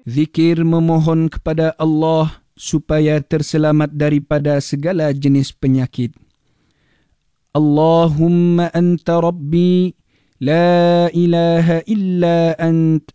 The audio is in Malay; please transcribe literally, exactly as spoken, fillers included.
Zikir memohon kepada Allah supaya terselamat daripada segala jenis penyakit. Allahumma anta rabbi, la ilaha illa ant,